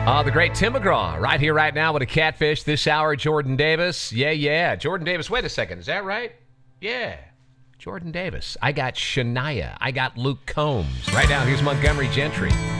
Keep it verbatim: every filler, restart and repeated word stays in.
Uh, the great Tim McGraw right here, right now with a catfish this hour. Jordan Davis. Yeah, yeah. Jordan Davis. Wait a second. Is that right? Yeah. Jordan Davis. I got Shania. I got Luke Combs. Right now, here's Montgomery Gentry.